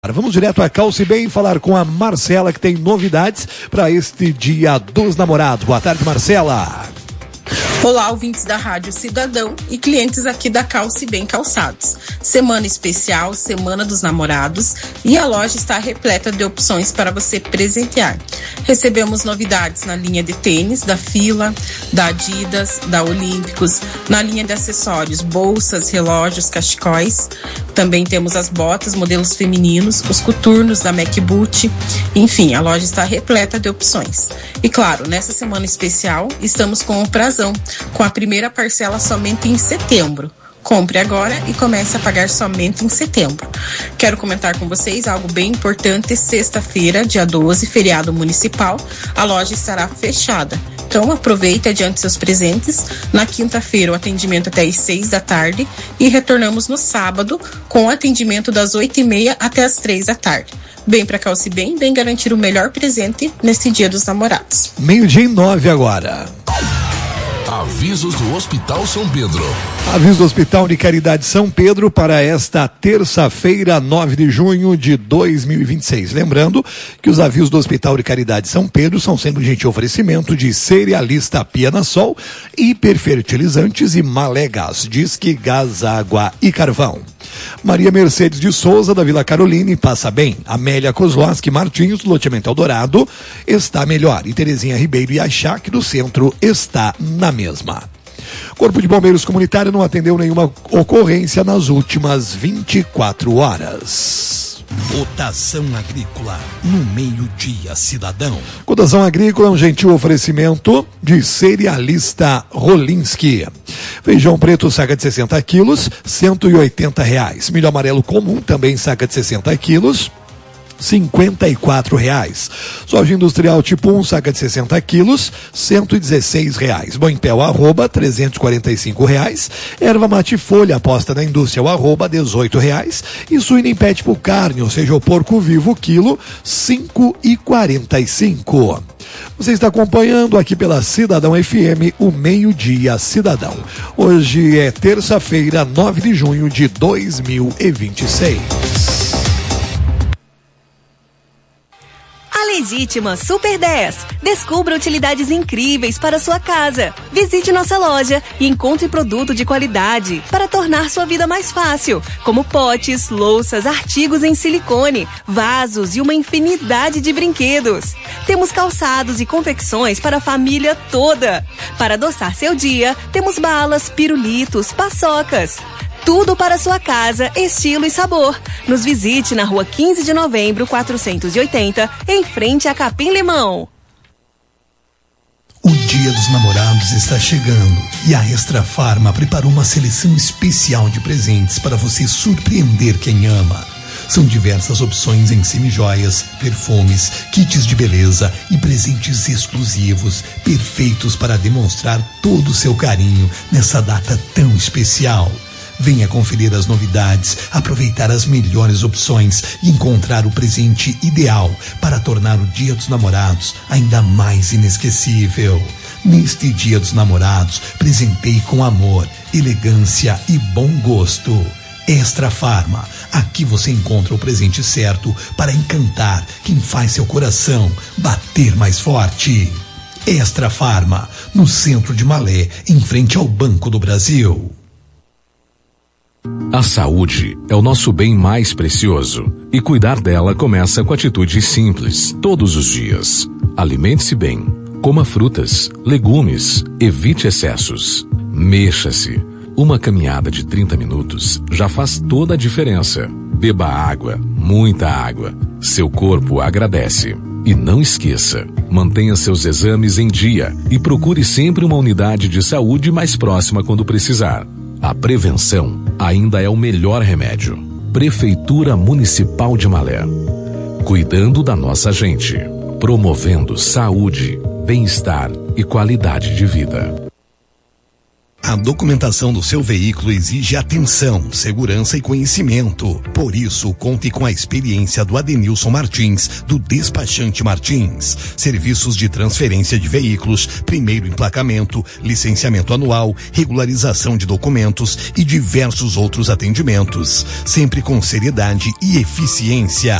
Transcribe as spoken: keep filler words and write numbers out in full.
Vamos direto a Calce Bem falar com a Marcela, que tem novidades para este Dia dos Namorados. Boa tarde, Marcela. Olá, ouvintes da Rádio Cidadão e clientes aqui da Calce Bem Calçados. Semana especial, Semana dos Namorados, e a loja está repleta de opções para você presentear. Recebemos novidades na linha de tênis da Fila, da Adidas, da Olímpicos, na linha de acessórios, bolsas, relógios, cachecóis. Também temos as botas, modelos femininos, os coturnos da MacBoot. Enfim, a loja está repleta de opções. E claro, nessa semana especial, estamos com o prazão, com a primeira parcela somente em setembro. Compre agora e comece a pagar somente em setembro. Quero comentar com vocês algo bem importante. Sexta-feira, dia doze, feriado municipal, a loja estará fechada. Então aproveite e adiante seus presentes. Na quinta-feira, o atendimento até às seis da tarde e retornamos no sábado com o atendimento das oito e meia até as três da tarde. Bem para Calce Bem, bem garantir o melhor presente neste Dia dos Namorados. Meio-dia e nove agora. Avisos do Hospital São Pedro. Aviso do Hospital de Caridade São Pedro para esta terça-feira, nove de junho de dois mil e vinte e seis. Lembrando que os avisos do Hospital de Caridade São Pedro são sempre um gentil oferecimento de Cerealista Pianasol, hiperfertilizantes e Malé Gás, Disque Gás, Água e Carvão. Maria Mercedes de Souza, da Vila Caroline, passa bem. Amélia Kozlowski Martins, do Loteamento Eldorado, está melhor. E Terezinha Ribeiro e Achac, do Centro, está na mesma. Corpo de Bombeiros Comunitário não atendeu nenhuma ocorrência nas últimas vinte e quatro horas. Cotação Agrícola, no Meio-Dia Cidadão. Cotação Agrícola é um gentil oferecimento de Cerealista Rolinski. Feijão preto, saca de sessenta quilos, cento e oitenta reais. Milho amarelo comum, também saca de sessenta quilos, cinquenta e quatro reais. Soja industrial tipo um, saca de sessenta quilos, cento e dezesseis reais. Boimpé, o arroba, trezentos e quarenta e cinco reais. Erva mate folha, aposta na indústria, o arroba, dezoito reais. E suína em pé tipo carne, ou seja, o porco vivo, quilo, cinco e quarenta e cinco. Você está acompanhando aqui pela Cidadão F M, o Meio-Dia Cidadão. Hoje é terça-feira, nove de junho de dois mil e vinte e seis. Legítima Super dez. Descubra utilidades incríveis para sua casa. Visite nossa loja e encontre produto de qualidade para tornar sua vida mais fácil, como potes, louças, artigos em silicone, vasos e uma infinidade de brinquedos. Temos calçados e confecções para a família toda. Para adoçar seu dia, temos balas, pirulitos, paçocas. Tudo para sua casa, estilo e sabor. Nos visite na rua quinze de novembro, quatrocentos e oitenta, em frente a Capim Limão. O Dia dos Namorados está chegando e a Extra Farma preparou uma seleção especial de presentes para você surpreender quem ama. São diversas opções em semijoias, perfumes, kits de beleza e presentes exclusivos, perfeitos para demonstrar todo o seu carinho nessa data tão especial. Venha conferir as novidades, aproveitar as melhores opções e encontrar o presente ideal para tornar o Dia dos Namorados ainda mais inesquecível. Neste Dia dos Namorados, presenteie com amor, elegância e bom gosto. Extra Farma, aqui você encontra o presente certo para encantar quem faz seu coração bater mais forte. Extra Farma, no centro de Malé, em frente ao Banco do Brasil. A saúde é o nosso bem mais precioso e cuidar dela começa com atitudes simples, todos os dias. Alimente-se bem, coma frutas, legumes, evite excessos, mexa-se. Uma caminhada de trinta minutos já faz toda a diferença. Beba água, muita água. Seu corpo agradece. E não esqueça, mantenha seus exames em dia e procure sempre uma unidade de saúde mais próxima quando precisar. A prevenção ainda é o melhor remédio. Prefeitura Municipal de Malé. Cuidando da nossa gente. Promovendo saúde, bem-estar e qualidade de vida. A documentação do seu veículo exige atenção, segurança e conhecimento. Por isso, conte com a experiência do Adenilson Martins, do Despachante Martins. Serviços de transferência de veículos, primeiro emplacamento, licenciamento anual, regularização de documentos e diversos outros atendimentos. Sempre com seriedade e eficiência.